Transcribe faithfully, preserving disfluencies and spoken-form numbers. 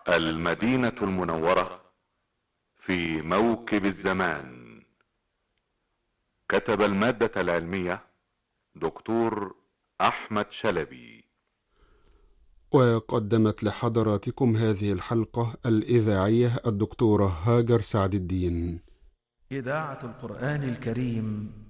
المدينة المنورة في موكب الزمان. كتب المادة العلمية دكتور أحمد شلبي، وقدمت لحضراتكم هذه الحلقة الإذاعية الدكتورة هاجر سعد الدين. إذاعة القرآن الكريم